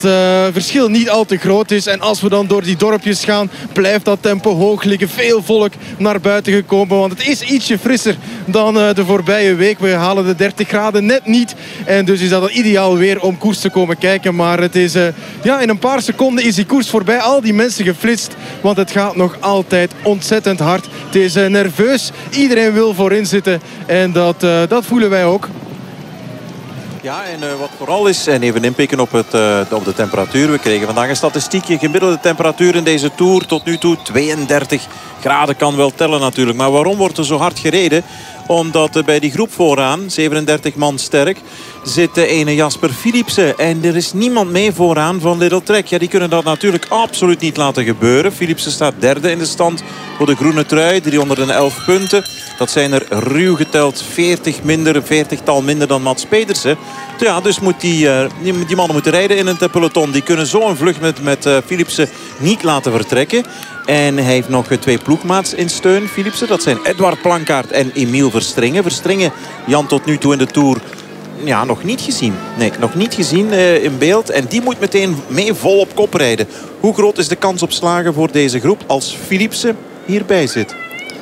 verschil niet al te groot is. En als we dan door die dorpjes gaan, blijft dat tempo hoog liggen. Veel volk naar buiten gekomen, want het is ietsje frisser dan de voorbije week. We halen de 30 graden net niet. En dus is dat ideaal weer om koers te komen kijken. Maar het is, in een paar seconden is die koers voorbij. Al die mensen geflitst, want het gaat nog altijd ontzettend hard. Het is nerveus. Iedereen wil voorin zitten. En dat voelen wij ook. Ja, en wat vooral is, en even inpikken op de temperatuur. We kregen vandaag een statistiekje. Gemiddelde temperatuur in deze Tour tot nu toe 32 graden kan wel tellen natuurlijk. Maar waarom wordt er zo hard gereden? Omdat bij die groep vooraan, 37 man sterk, zit de ene Jasper Philipsen. En er is niemand mee vooraan van Little Trek. Ja, die kunnen dat natuurlijk absoluut niet laten gebeuren. Philipsen staat derde in de stand voor de groene trui. 311 punten. Dat zijn er ruw geteld 40-tal minder dan Mats Pedersen. Ja, dus moet die mannen moeten rijden in een peloton. Die kunnen zo een vlucht met Philipsen niet laten vertrekken. En hij heeft nog 2 ploegmaats in steun, Philipsen. Dat zijn Edward Plankaart en Emiel Verstringen. Verstringen, Jan, tot nu toe in de Tour, ja, nog niet gezien. Nee, nog niet gezien in beeld. En die moet meteen mee vol op kop rijden. Hoe groot is de kans op slagen voor deze groep als Philipsen hierbij zit?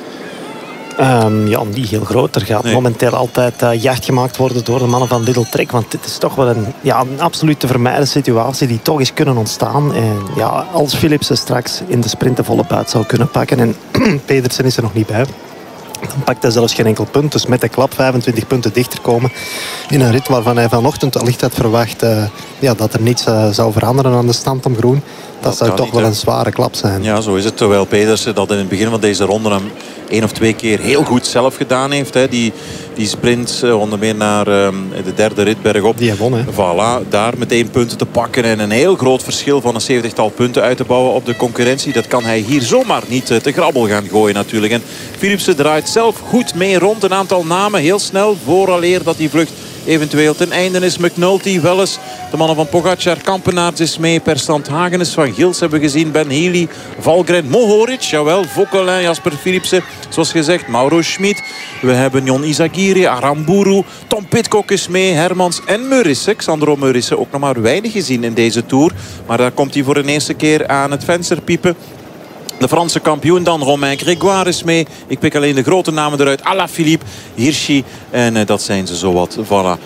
Ja, niet heel groot. Er gaat momenteel altijd jacht gemaakt worden door de mannen van Little Trek. Want dit is toch wel een absoluut te vermijden situatie die toch eens kunnen ontstaan. En ja, als Philipsen straks in de sprint de volle buit zou kunnen pakken en Pedersen is er nog niet bij, dan pakt hij zelfs geen enkel punt. Dus met de klap 25 punten dichter komen in een rit waarvan hij vanochtend allicht had verwacht dat er niets zou veranderen aan de stand om groen. Dat zou toch wel een zware klap zijn. Ja, zo is het. Terwijl Pedersen dat in het begin van deze ronde hem 1 of 2 keer heel goed zelf gedaan heeft. Hè. Die sprint onder meer naar de derde rit bergop. Die hij won, hè. Voilà, daar meteen punten te pakken. En een heel groot verschil van een 70-tal punten uit te bouwen op de concurrentie. Dat kan hij hier zomaar niet te grabbel gaan gooien natuurlijk. En Philipsen draait zelf goed mee rond een aantal namen. Heel snel, vooraleer dat die vlucht eventueel ten einde is. McNulty, Welles, de mannen van Pogacar, Kampenaerts is mee, Per Hagenes, Van Gils hebben we gezien, Ben Healy, Valgren, Mohoric, jawel, Vauquelin, Jasper Philipsen, zoals gezegd, Mauro Schmid. We hebben Jon Izagirre, Aramburu, Tom Pidcock is mee, Hermans en Meurissen. Xandro Meurissen ook nog maar weinig gezien in deze Tour, maar daar komt hij voor de eerste keer aan het venster piepen. De Franse kampioen dan, Romain Grégoire is mee. Ik pik alleen de grote namen eruit. Alaphilippe, Hirschi. En dat zijn ze zowat. Voilà.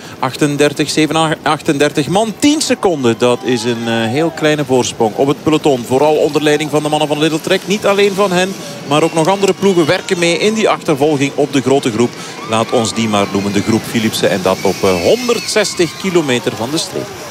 38 man. 10 seconden. Dat is een heel kleine voorsprong op het peloton. Vooral onder leiding van de mannen van Little Trek. Niet alleen van hen, maar ook nog andere ploegen werken mee in die achtervolging op de grote groep. Laat ons die maar noemen, de groep Philipsen. En dat op 160 kilometer van de streep.